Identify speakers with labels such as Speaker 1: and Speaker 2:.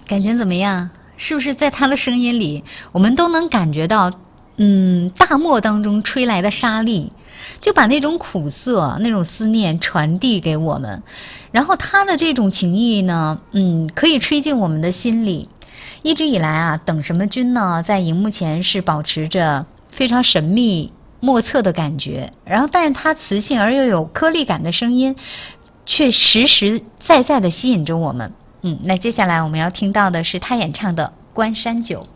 Speaker 1: 感情怎么样？是不是在他的声音里，我们都能感觉到，大漠当中吹来的沙粒，就把那种苦涩、那种思念传递给我们。然后他的这种情谊呢，可以吹进我们的心里。一直以来啊，等什么君呢，在荧幕前是保持着非常神秘莫测的感觉，然后但是他磁性而又有颗粒感的声音，却实实在在地吸引着我们。那接下来我们要听到的是他演唱的《关山酒》。